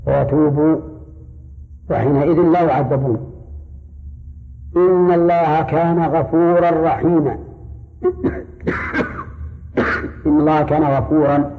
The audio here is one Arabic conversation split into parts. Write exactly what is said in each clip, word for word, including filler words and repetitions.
ويتوبوا وحينئذ لا يعذبون. إن الله كان غفورا رحيما. إن الله كان غفورا.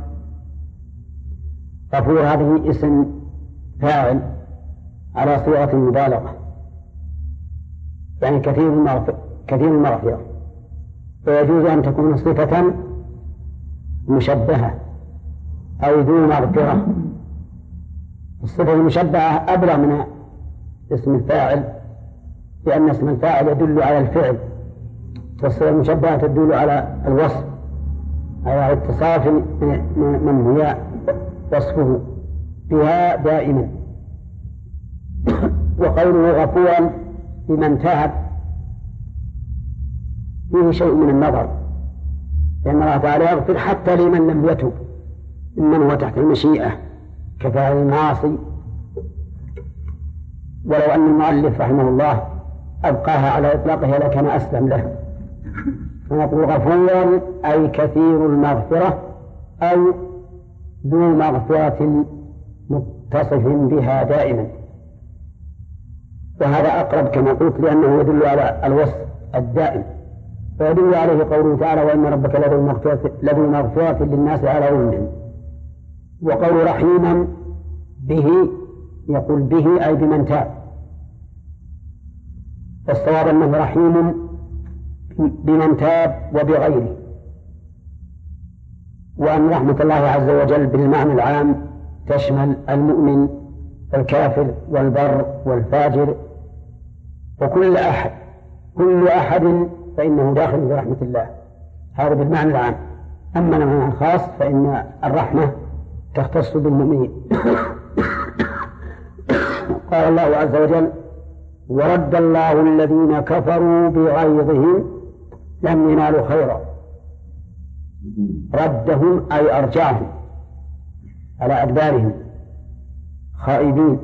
غفور هذه اسم فاعل على صيغة المبالغة، يعني كثير المغفرة، كثير المغفرة، ويجوز أن تكون صفة مشبهة أو ذو مغفرة. الصفة المشبهة أبلغ من اسم الفاعل، لأن اسم الفاعل يدل على الفعل، والصفة المشبهة تدل على الوصف، على اتصاف من هي وصفه بها دائما. وقوله غفورا لمن تاب فيه شيء من النظر، لأن الله تعالى يغفر حتى لمن لم يتب، ممن هو تحت المشيئة كفاعل المعاصي. ولو أن المؤلف رحمه الله أبقاها على إطلاقها لكان أسلم له. فنقول غفورا أي كثير المغفرة أو ذو مغفرة متصف بها دائما، وهذا أقرب كما قلت لأنه يدل على الوصف الدائم، ويدل عليه قوله تعالى وإن ربك لذو مغفرة للناس على ظلمهم. وقول رحيما به يقول به أي بمن تاب، والصواب أنه رحيم بمن تاب وبغيره، وأن رحمة الله عز وجل بالمعنى العام تشمل المؤمن والكافر والبر والفاجر وكل أحد، كل أحد فإنه داخل في رحمة الله، هذا بالمعنى العام. أما المعنى الخاص فإن الرحمة تختص بالمؤمنين. قال الله عز وجل ورد الله الذين كفروا بغيظهم لم ينالوا خيرا. ردهم أي أرجعهم على أدبارهم خائبين.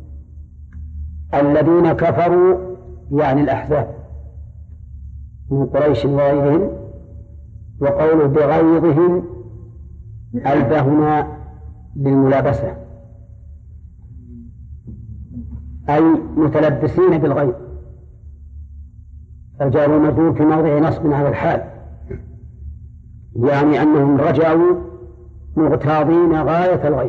الذين كفروا يعني الأحزاب من قريش وغيرهم. وقوله بغيظهم الباء هنا للملابسة، أي متلبسين بالغيظ، الجار المجرور في موضع نصب على الحال، يعني أنهم رجعوا مغتاظين غاية الغيظ.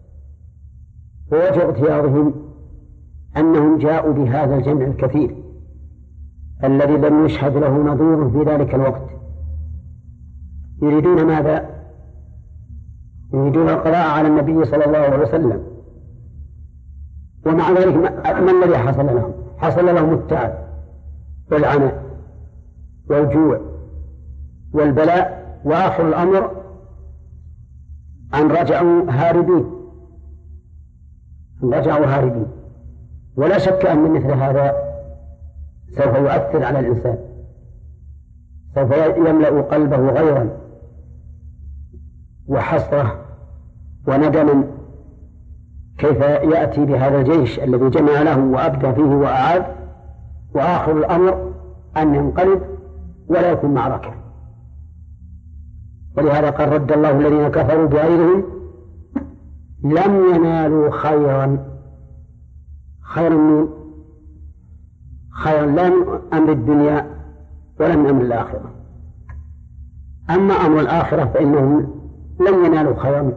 ووجه اغتياظهم أنهم جاءوا بهذا الجمع الكثير الذي لم يشهد له نظير في ذلك الوقت. يريدون ماذا؟ يريدون القضاء على النبي صلى الله عليه وسلم، ومع ذلك ما الذي حصل لهم؟ حصل لهم التعب والعناء والجوع والبلاء، وآخر الأمر أن رجعوا هاربين، أن رجعوا هاربين. ولا شك أن مثل هذا سوف يؤثر على الإنسان، سوف يملأ قلبه غيرا وحسرة وندما، كيف يأتي بهذا الجيش الذي جمع له وأبدى فيه وأعاد، وآخر الأمر أن ينقلب ولا يكون معركة. ولهذا قال رد الله الذين كفروا بغيرهم لم ينالوا خيرا. خيرا من خيرا لا من أمر الدنيا ولا من أمر الآخرة. أما أمر الآخرة فإنهم لم ينالوا خيرا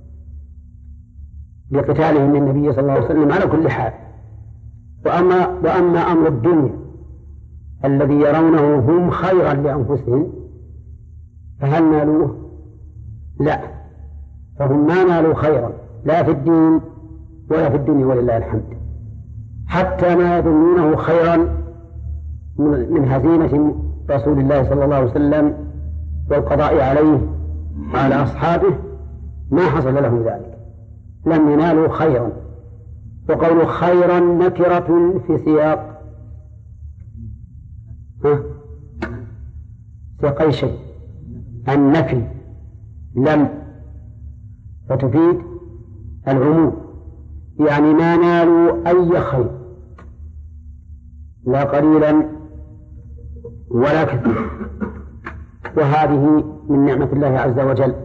بقتالهم النبي صلى الله عليه وسلم على كل حال. وأما, وأما أمر الدنيا الذي يرونه هم خيرا لأنفسهم فهل نالوه؟ لا، فهم ما نالوا خيرا لا في الدين ولا في الدنيا ولله الحمد، حتى ما يظنونه خيرا من هزيمة رسول الله صلى الله عليه وسلم والقضاء عليه وعلى أصحابه ما حصل له ذلك، لم ينالوا خيرا. وقول خيرا نكرة في سياق سياق شيء النفي لم، فتفيد العموم، يعني ما نالوا أي خير لا قليلا ولا كثير. وهذه من نعمة الله عز وجل